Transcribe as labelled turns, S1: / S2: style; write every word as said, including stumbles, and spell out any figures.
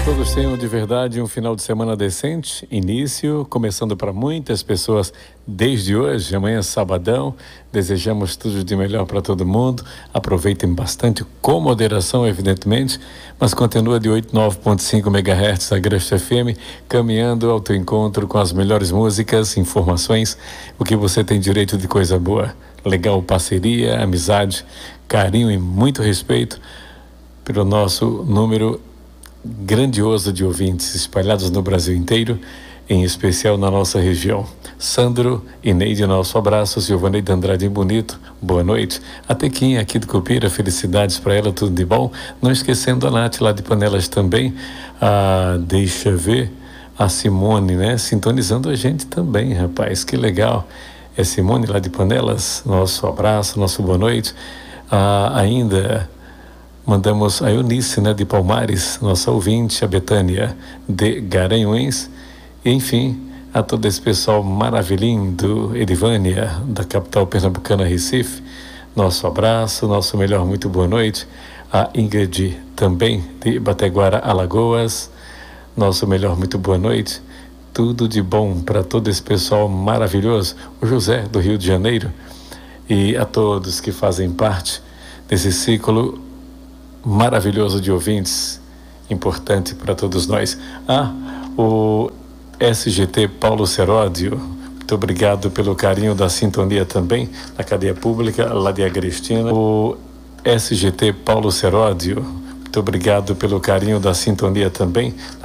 S1: Todos tenham de verdade um final de semana decente, início, começando para muitas pessoas desde hoje, amanhã é sabadão, desejamos tudo de melhor para todo mundo, aproveitem bastante, com moderação evidentemente, mas continua de oito nove ponto cinco megahertz a Grande F M, caminhando ao teu encontro com as melhores músicas, informações, o que você tem direito de coisa boa, legal parceria, amizade, carinho e muito respeito pelo nosso número grandioso de ouvintes espalhados no Brasil inteiro, em especial na nossa região. Sandro e Neide, nosso abraço. Silvaneide Andrade em Bonito, boa noite. A Tequinha aqui do Cupira, felicidades para ela, tudo de bom. Não esquecendo a Nath lá de Panelas também. Ah, deixa ver, a Simone, né? Sintonizando a gente também, rapaz, que legal. É Simone lá de Panelas, nosso abraço, nosso boa noite. Ah, ainda mandamos a Eunice, né, de Palmares, nossa ouvinte, a Betânia de Garanhuns, e, enfim, a todo esse pessoal maravilhinho do Edivânia, da capital pernambucana Recife, nosso abraço, nosso melhor muito boa noite. A Ingrid também de Bateguara, Alagoas, nosso melhor muito boa noite. Tudo de bom para todo esse pessoal maravilhoso. O José do Rio de Janeiro e a todos que fazem parte desse ciclo maravilhoso de ouvintes, importante para todos nós. Ah, o S G T Paulo Seródio, muito obrigado pelo carinho da sintonia também, na cadeia pública, lá de Agrestina. O S G T Paulo Seródio, muito obrigado pelo carinho da sintonia também, na